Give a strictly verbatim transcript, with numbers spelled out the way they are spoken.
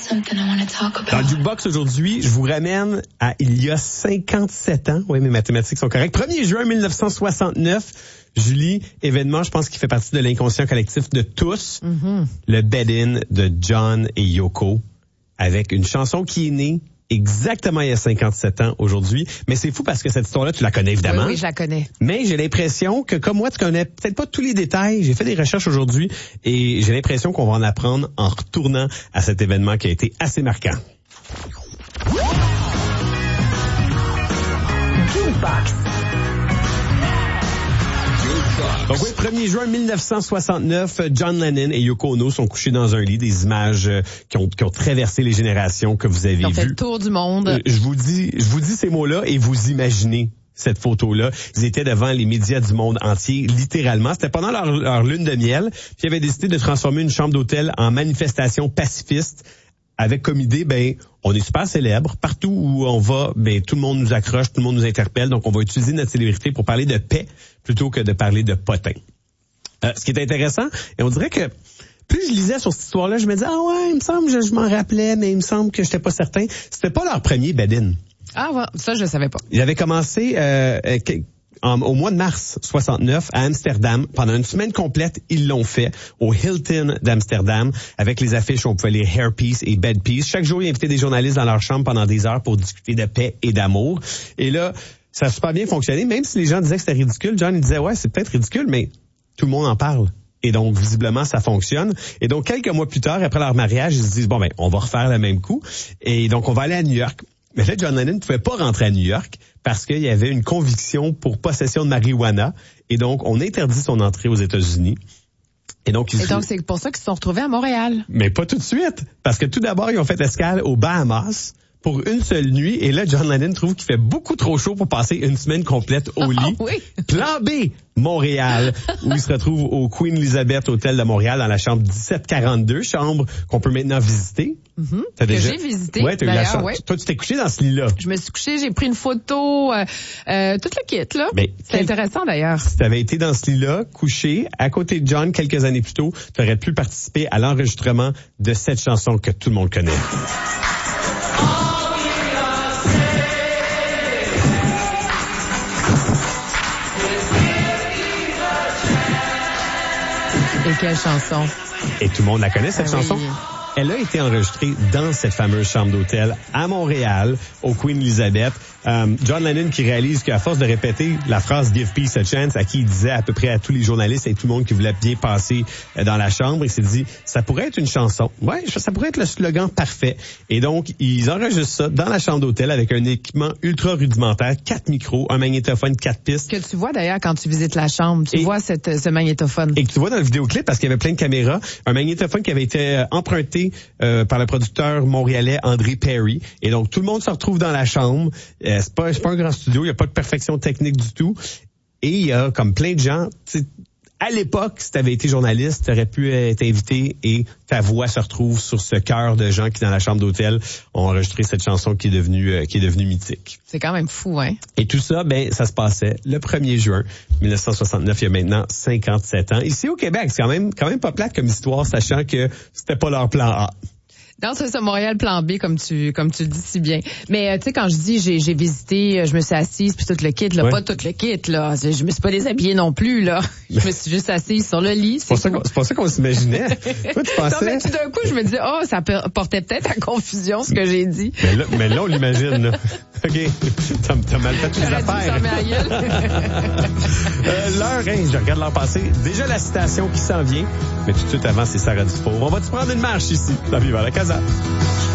Dans le Jukebox aujourd'hui, je vous ramène à il y a cinquante-sept ans. Oui, mes mathématiques sont correctes. premier juin mille neuf cent soixante-neuf. Julie, événement, je pense qu'il fait partie de l'inconscient collectif de tous. Mm-hmm. Le bed-in de John et Yoko avec une chanson qui est née exactement il y a cinquante-sept ans aujourd'hui. Mais c'est fou parce que cette histoire-là, tu la connais évidemment. Oui, oui, je la connais. Mais j'ai l'impression que, comme moi, tu connais peut-être pas tous les détails. J'ai fait des recherches aujourd'hui et j'ai l'impression qu'on va en apprendre en retournant à cet événement qui a été assez marquant. Jukebox. Donc oui, premier juin mille neuf cent soixante-neuf, John Lennon et Yoko Ono sont couchés dans un lit, des images qui ont, qui ont traversé les générations que vous avez vues. Ils ont fait le tour du monde. Euh, je vous dis, je vous dis ces mots-là et vous imaginez cette photo-là. Ils étaient devant les médias du monde entier, littéralement. C'était pendant leur, leur lune de miel. Puis ils avaient décidé de transformer une chambre d'hôtel en manifestation pacifiste. Avec comme idée, ben, on est super célèbre. Partout où on va, ben, tout le monde nous accroche, tout le monde nous interpelle. Donc, on va utiliser notre célébrité pour parler de paix plutôt que de parler de potin. Euh, ce qui est intéressant, et on dirait que plus je lisais sur cette histoire-là, je me disais, ah ouais, il me semble, je, je m'en rappelais, mais il me semble que j'étais pas certain. C'était pas leur premier bed-in. Ah ouais, ça, je savais pas. Ils avaient commencé, euh, euh, En, au mois de mars soixante-neuf, à Amsterdam, pendant une semaine complète, ils l'ont fait au Hilton d'Amsterdam, avec les affiches où on pouvait lire Hairpiece et Bedpiece. Chaque jour, ils invitaient des journalistes dans leur chambre pendant des heures pour discuter de paix et d'amour. Et là, ça a super bien fonctionné, même si les gens disaient que c'était ridicule. John, il disait, ouais, c'est peut-être ridicule, mais tout le monde en parle. Et donc, visiblement, ça fonctionne. Et donc, quelques mois plus tard, après leur mariage, ils se disent, bon, ben, on va refaire le même coup. Et donc, on va aller à New York. Mais là, John Lennon ne pouvait pas rentrer à New York parce qu'il y avait une conviction pour possession de marijuana. Et donc, on interdit son entrée aux États-Unis. Et donc, ils... Et donc c'est pour ça qu'ils se sont retrouvés à Montréal. Mais pas tout de suite. Parce que tout d'abord, ils ont fait escale aux Bahamas pour une seule nuit. Et là, John Lennon trouve qu'il fait beaucoup trop chaud pour passer une semaine complète au lit. Oh, oui. Plan B, Montréal, où il se retrouve au Queen Elizabeth Hotel de Montréal dans la chambre dix-sept quarante-deux, chambre qu'on peut maintenant visiter. Mm-hmm. T'as que déjà... j'ai visité. Ouais, t'as eu la chance. Ouais. Toi, tu t'es couché dans ce lit-là. Je me suis couché, j'ai pris une photo, euh, euh, tout le kit, là. Mais c'est quel... intéressant, d'ailleurs. Si t'avais été dans ce lit-là, couché, à côté de John, quelques années plus tôt, t'aurais pu participer à l'enregistrement de cette chanson que tout le monde connaît. Et quelle chanson? Et tout le monde la connaît, cette ah, chanson. Oui. Elle a été enregistrée dans cette fameuse chambre d'hôtel à Montréal, au Queen Elizabeth. Um, John Lennon qui réalise qu'à force de répéter la phrase « Give peace a chance », à qui il disait à peu près à tous les journalistes et tout le monde qui voulait bien passer dans la chambre, il s'est dit « ça pourrait être une chanson ». Ouais, ça pourrait être le slogan parfait. Et donc, ils enregistrent ça dans la chambre d'hôtel avec un équipement ultra rudimentaire, quatre micros, un magnétophone, quatre pistes. Que tu vois d'ailleurs quand tu visites la chambre, tu et, vois cette, ce magnétophone. Et que tu vois dans le vidéoclip, parce qu'il y avait plein de caméras, un magnétophone qui avait été emprunté euh, par le producteur montréalais André Perry. Et donc, tout le monde se retrouve dans la chambre. Euh, c'est pas, c'est pas un grand studio, il n'y a pas de perfection technique du tout. Et il y a comme plein de gens, à l'époque, si tu avais été journaliste, tu aurais pu être invité et ta voix se retrouve sur ce cœur de gens qui, dans la chambre d'hôtel, ont enregistré cette chanson qui est devenue, euh, qui est devenue mythique. C'est quand même fou, hein? Et tout ça, ben, ça se passait le premier juin mille neuf cent soixante-neuf, il y a maintenant cinquante-sept ans. Ici au Québec, c'est quand même, quand même pas plate comme histoire, sachant que c'était pas leur plan A. Non, c'est ça, Montréal plan B, comme tu comme tu le dis si bien. Mais euh, tu sais, quand je dis j'ai j'ai visité, je me suis assise, puis tout le kit, là, ouais. Pas tout le kit, là. Je me suis pas déshabillée non plus, là. Je me suis juste assise sur le lit. C'est, c'est, pas, ça c'est pas ça qu'on s'imaginait. Toi, tu pensais... Non, mais tout d'un coup, je me dis, oh, ça portait peut-être à confusion, ce que j'ai dit. Mais là, mais là on l'imagine, là. OK. T'as, t'as mal fait toutes les affaires. euh, l'heure, hein, je regarde l'heure passée. Déjà la citation qui s'en vient. Mais tout de suite avant, c'est Sarah Dufour. On va te prendre une marche ici, dans Viva la Casa.